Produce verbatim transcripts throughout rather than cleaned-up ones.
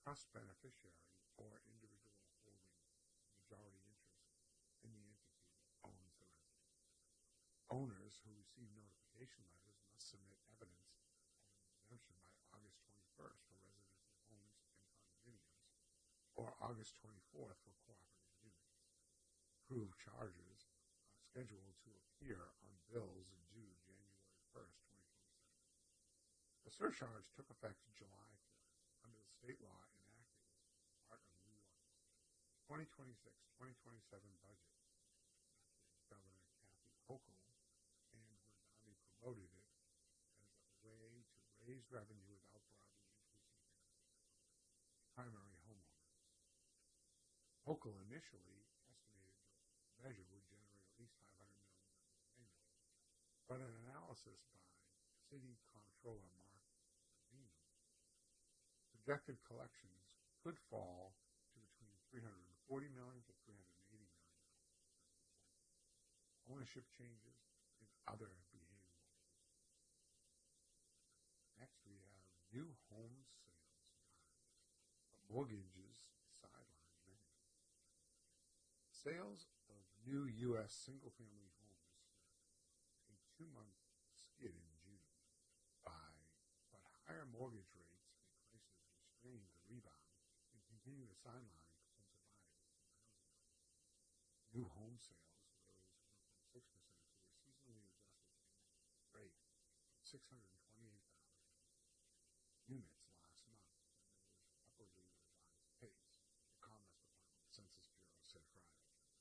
trust beneficiary or individual holding majority interest in the entity that owns the residence. Owners who receive notification letters must submit evidence of an exemption by August twenty-first for residential homes and condominiums, or August twenty-fourth for cooperative units. Approved charges are scheduled to appear on bills due January first, twenty twenty-seven. The surcharge took effect July fourth under the state law enacted as part of New York's twenty twenty-six twenty twenty-seven budget. Governor Kathy Hochul and Rondani promoted it as a way to raise revenue without broadly increasing benefits for primary homeowners. Hochul initially estimated the measure would generate at least five hundred million dollars annually, but an analysis by City Comptroller Mark Vino projected collections could fall to between three hundred forty million dollars to three hundred eighty million dollars. Ownership changes and other behavioral issues. Next, we have new home sales rise, but mortgages sideline many. Sales of new U S single-family homes a two-month skid in June by, but higher mortgage rates and prices restrained the rebound and continue to sideline potential buyers in the housing market. New home sales rose one point six percent to a seasonally adjusted rate of six hundred twenty-eight thousand units last month, and there was upwardly revised pace, the Commerce Department Census Bureau said Friday.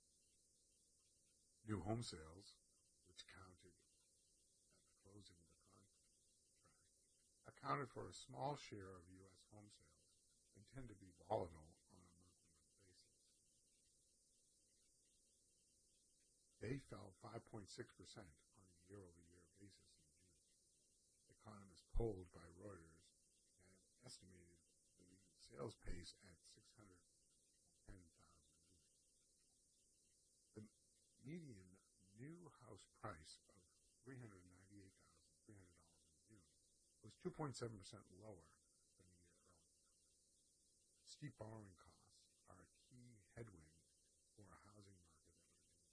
New home sales, which counted at the closing of the contract, accounted for a small share of U S home sales and tend to be volatile on a month-to-month basis. They fell five point six percent on a year-over-year basis in June. Economists polled by Reuters had estimated the sales pace at six hundred ten thousand units. The median new house price of three hundred ninety-eight thousand three hundred dollars in June was two point seven percent lower than a year earlier. Steep borrowing costs are a key headwind for a housing market that remains.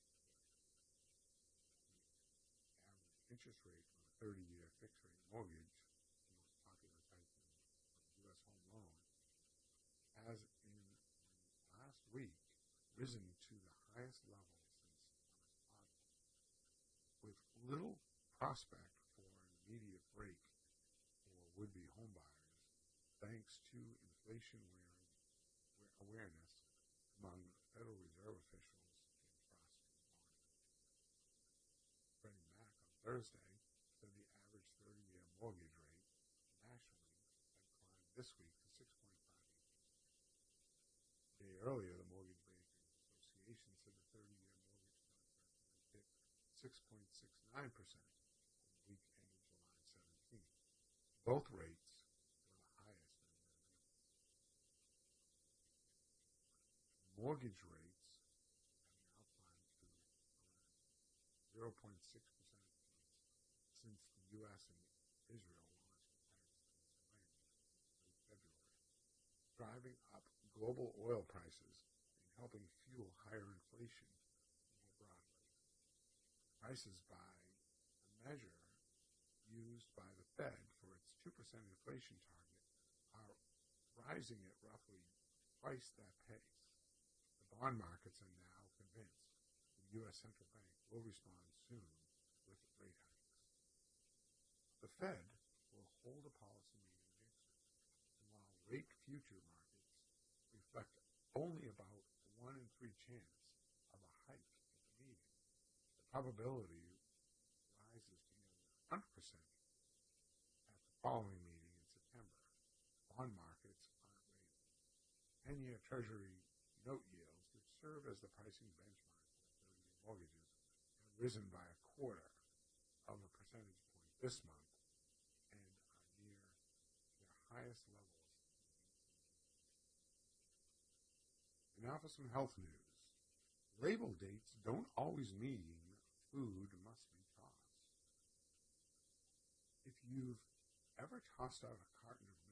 The average interest rate on a thirty-year fixed-rate mortgage, the most popular type of U S home loan, has in the last week risen to the highest level since last August, with little prospect for an immediate break for would-be homebuyers, thanks to inflation awareness among Federal Reserve officials and trust in the bond market. Freddie Mac on Thursday said the average thirty-year mortgage rate nationally had climbed this week to six point five eight percent. A day earlier, the Mortgage Bankers Association said the thirty-year mortgage contract had hit six point six nine percent in the week ending July seventeenth. Both rates were the highest in their range. Mortgage rates have now climbed to around zero point six percent since the U S and Israel launched the Paris Peace Agreement in February, driving up global oil prices and helping fuel higher inflation more broadly. Prices by a measure used by the Fed for its two percent inflation target are rising at roughly twice that pace. The bond markets are now convinced the U S Central Bank will respond soon with rate hikes. The Fed will hold a policy meeting next week, and while rate future markets reflect only about one in three chance of a hike at the meeting, the probability rises to nearly one hundred percent at the following meeting in September. Bond markets aren't rated. ten-year Treasury note yields, which serve as the pricing benchmark for thirty-year mortgages, have risen by a quarter of a percentage point this month and are near their highest levels. And now for some health news. Label dates don't always mean food must be tossed. If you've ever tossed out a carton of